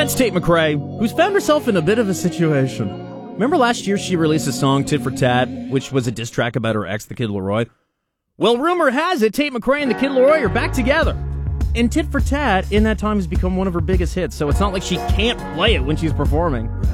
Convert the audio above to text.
That's Tate McRae, who's found herself in a bit of a situation. Remember last year she released a song, Tit for Tat, which was a diss track about her ex, the Kid Laroi? Well, rumor has it Tate McRae and the Kid Laroi are back together. And Tit for Tat, in that time, has become one of her biggest hits, so it's not like she can't play it when she's performing.